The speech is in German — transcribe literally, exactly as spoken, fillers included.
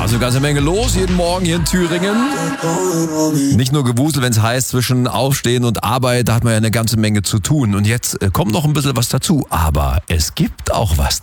Also eine ganze Menge los jeden Morgen hier in Thüringen. Nicht nur Gewusel, wenn es heißt, zwischen Aufstehen und Arbeit, da hat man ja eine ganze Menge zu tun. Und jetzt äh, kommt noch ein bisschen was dazu. Aber es gibt auch was